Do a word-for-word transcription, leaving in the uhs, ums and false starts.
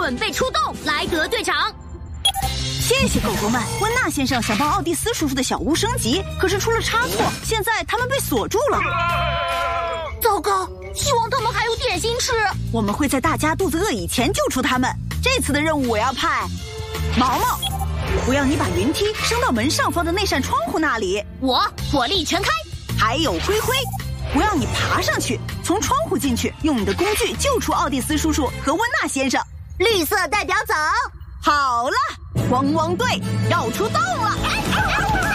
准备出动，莱德队长。 谢谢狗狗们。温纳先生想帮奥蒂斯叔叔的小屋升级，可是出了差错，现在他们被锁住了。 糟糕，希望他们还有点心吃。 我们会在大家肚子饿以前救出他们。这次的任务我要派毛毛，我要你把云梯升到门上方的那扇窗户那里。 我火力全开。 还有灰灰，我要你爬上去，从窗户进去，用你的工具救出奥蒂斯叔叔和温纳先生。 绿色代表走。 好了，汪汪队要出动了！